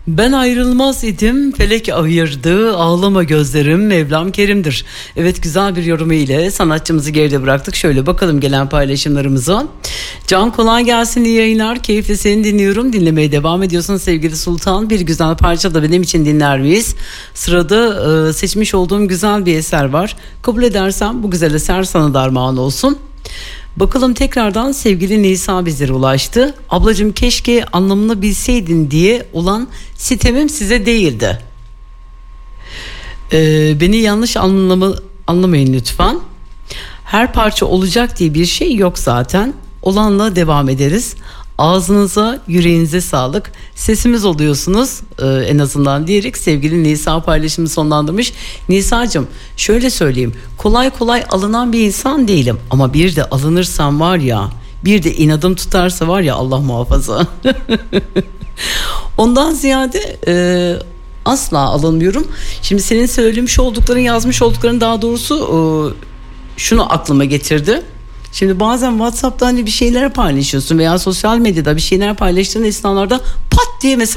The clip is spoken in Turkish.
Ben ayrılmaz idim, felek ayırdı, ağlama gözlerim, Mevlam kerimdir. Evet, güzel bir yorumu ile sanatçımızı geride bıraktık. Şöyle bakalım gelen paylaşımlarımıza. Can, kolay gelsin, iyi yayınlar, keyifle seni dinliyorum. Dinlemeye devam ediyorsun sevgili Sultan. Bir güzel parça da benim için dinler miyiz? Sırada seçmiş olduğum güzel bir eser var. Kabul edersem bu güzel eser sana da armağan olsun. Bakalım tekrardan sevgili Nisa bizlere ulaştı. Ablacığım, keşke anlamını bilseydin diye olan sitemim size değildi. Beni yanlış anlamayın lütfen. Her parça olacak diye bir şey yok zaten. Olanla devam ederiz. Ağzınıza, yüreğinize sağlık. Sesimiz oluyorsunuz en azından diyerek sevgili Nisa paylaşımı sonlandırmış. Nisa'cığım, şöyle söyleyeyim. Kolay kolay alınan bir insan değilim. Ama bir de alınırsam var ya, bir de inadım tutarsa var ya, Allah muhafaza. Ondan ziyade asla alınmıyorum. Şimdi senin söylemiş oldukların, yazmış oldukların daha doğrusu şunu aklıma getirdi. Şimdi bazen WhatsApp'ta hani bir şeyler paylaşıyorsun veya sosyal medyada bir şeyler paylaştığın esnalarda pat diye mesaj